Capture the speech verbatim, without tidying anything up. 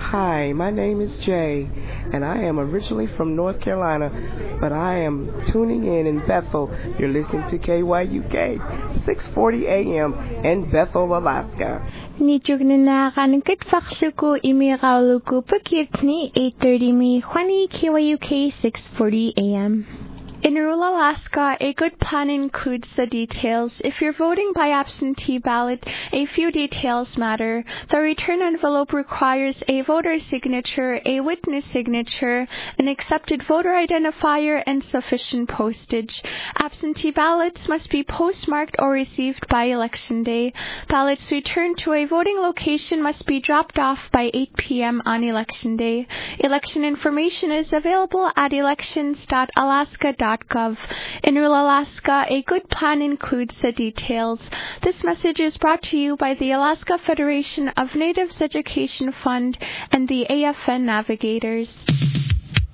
Hi, my name is Jay, and I am originally from North Carolina, but I am tuning in in Bethel. You're listening to K Y U K, six forty A M in Bethel, Alaska. Nijugnakan kitfaksuku imirauluku pakitni eight thirty mi Juani K Y U K six forty A M. In rural Alaska, a good plan includes the details. If you're voting by absentee ballot, a few details matter. The return envelope requires a voter's signature, a witness signature, an accepted voter identifier, and sufficient postage. Absentee ballots must be postmarked or received by Election Day. Ballots returned to a voting location must be dropped off by eight p.m. on Election Day. Election information is available at elections dot alaska dot gov. In rural Alaska, a good plan includes the details. This message is brought to you by the Alaska Federation of Natives Education Fund and the A F N Navigators.